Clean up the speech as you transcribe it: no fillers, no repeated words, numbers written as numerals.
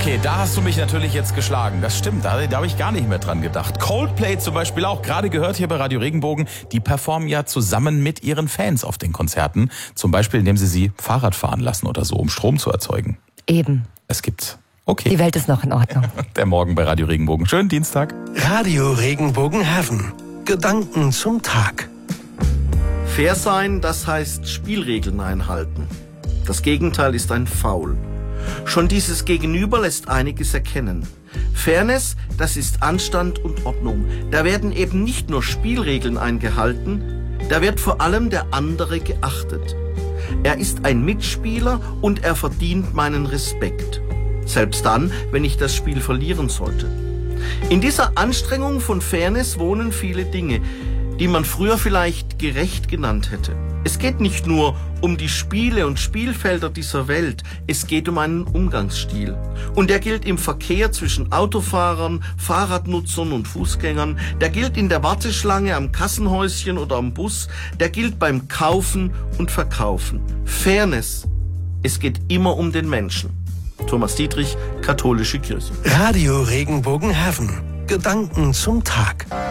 Okay, da hast du mich natürlich jetzt geschlagen. Das stimmt, da habe ich gar nicht mehr dran gedacht. Coldplay zum Beispiel auch, gerade gehört hier bei Radio Regenbogen, die performen ja zusammen mit ihren Fans auf den Konzerten. Zum Beispiel, indem sie Fahrrad fahren lassen oder so, um Strom zu erzeugen. Eben. Es gibt's. Okay. Die Welt ist noch in Ordnung. Der Morgen bei Radio Regenbogen. Schönen Dienstag. Radio Regenbogen Heaven. Gedanken zum Tag. Fair sein, das heißt Spielregeln einhalten. Das Gegenteil ist ein Foul. Schon dieses Gegenüber lässt einiges erkennen. Fairness, das ist Anstand und Ordnung. Da werden eben nicht nur Spielregeln eingehalten, da wird vor allem der andere geachtet. Er ist ein Mitspieler und er verdient meinen Respekt. Selbst dann, wenn ich das Spiel verlieren sollte. In dieser Anstrengung von Fairness wohnen viele Dinge, die man früher vielleicht gerecht genannt hätte. Es geht nicht nur um die Spiele und Spielfelder dieser Welt, es geht um einen Umgangsstil. Und der gilt im Verkehr zwischen Autofahrern, Fahrradnutzern und Fußgängern, der gilt in der Warteschlange am Kassenhäuschen oder am Bus, der gilt beim Kaufen und Verkaufen. Fairness, es geht immer um den Menschen. Thomas Dietrich, Katholische Kirche. Radio Regenbogen Heaven. Gedanken zum Tag.